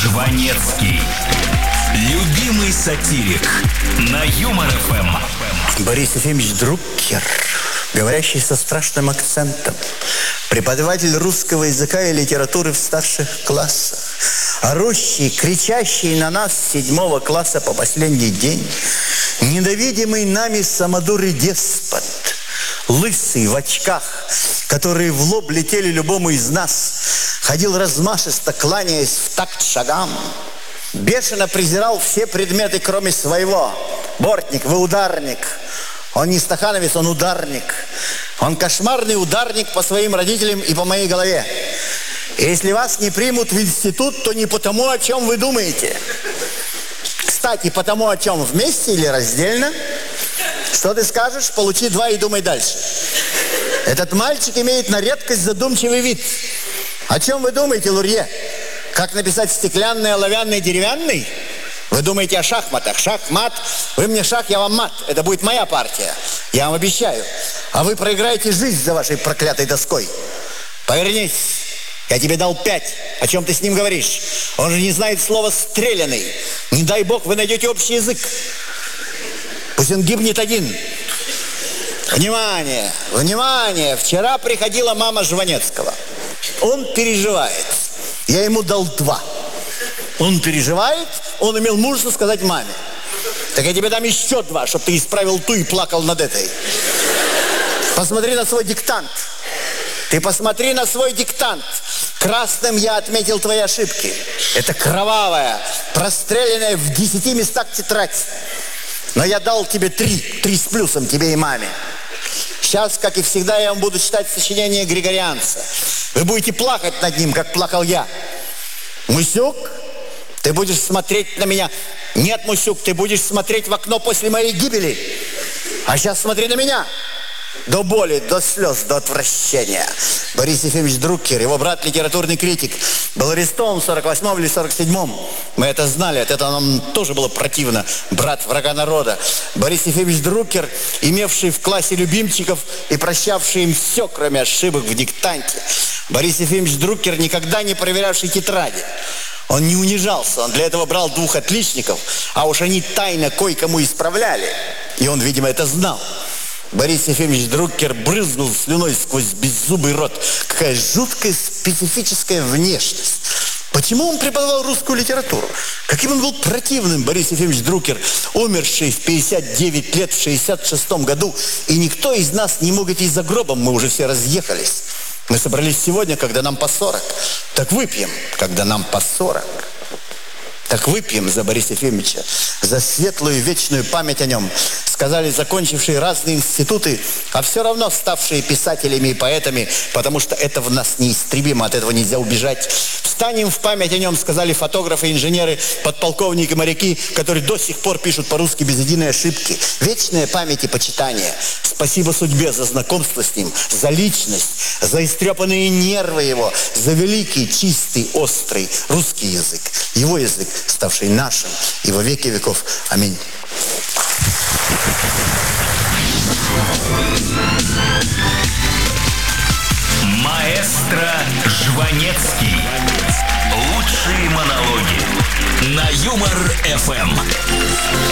Жванецкий. Любимый сатирик на Юмор ФМ. Борис Ефимович Друккер, говорящий со страшным акцентом, преподаватель русского языка и литературы в старших классах, орущий, кричащий на нас с 7 класса по последний день, ненавидимый нами самодур и деспот, лысый в очках, которые в лоб летели любому из нас, ходил размашисто, кланяясь в такт шагам, бешено презирал все предметы, кроме своего. Бортник, вы ударник. Он не стахановец, он ударник. Он кошмарный ударник по своим родителям и по моей голове. И если вас не примут в институт, то не потому, о чем вы думаете. Кстати, потому, о чем, вместе или раздельно. Что ты скажешь? Получи 2 и думай дальше. Этот мальчик имеет на редкость задумчивый вид. О чем вы думаете, Лурье? Как написать стеклянный, оловянный, деревянный? Вы думаете о шахматах. Шах-мат. Вы мне шах, я вам мат. Это будет моя партия. Я вам обещаю. А вы проиграете жизнь за вашей проклятой доской. Повернись. Я тебе дал 5. О чем ты с ним говоришь? Он же не знает слова «стрелянный». Не дай бог, вы найдете общий язык. Пусть он гибнет один. Внимание! Внимание! Вчера приходила мама Жванецкого. Он переживает. Я ему дал 2. Он переживает, он имел мужество сказать маме. Так я тебе дам еще 2, чтобы ты исправил ту и плакал над этой. Посмотри на свой диктант. Ты посмотри на свой диктант. Красным я отметил твои ошибки. Это кровавая, простреленная в 10 местах тетрадь. Но я дал тебе 3 с плюсом, тебе и маме. Сейчас, как и всегда, я вам буду читать сочинение Григорианца. Вы будете плакать над ним, как плакал я. Мусюк, ты будешь смотреть на меня. Нет, Мусюк, ты будешь смотреть в окно после моей гибели. А сейчас смотри на меня. До боли, до слез, до отвращения. Борис Ефимович Друккер, его брат, литературный критик, был арестован в 48-м или 47-м. Мы это знали, от этого нам тоже было противно. Брат врага народа. Борис Ефимович Друккер, имевший в классе любимчиков и прощавший им все, кроме ошибок в диктанте. Борис Ефимович Друккер, никогда не проверявший тетради. Он не унижался, он для этого брал 2 отличников, а уж они тайно кое-кому исправляли. И он, видимо, это знал. Борис Ефимович Друккер брызнул слюной сквозь беззубый рот. Какая жуткая специфическая внешность. Почему он преподавал русскую литературу? Каким он был противным, Борис Ефимович Друккер, умерший в 59 лет в 66-м году. И никто из нас не мог идти за гробом, мы уже все разъехались. Мы собрались сегодня, когда нам по 40. Так выпьем, когда нам по 40. Так выпьем за Бориса Ефимовича, за светлую вечную память о нем. Сказали закончившие разные институты, а все равно ставшие писателями и поэтами, потому что это в нас неистребимо, от этого нельзя убежать. Встанем в память о нем, сказали фотографы, инженеры, подполковники, моряки, которые до сих пор пишут по-русски без единой ошибки. Вечная память и почитание. Спасибо судьбе за знакомство с ним, за личность, за истрепанные нервы его, за великий, чистый, острый русский язык. Его язык, ставший нашим и во веки веков. Аминь. Маэстро Жванецкий. Лучшие монологи на Юмор ФМ.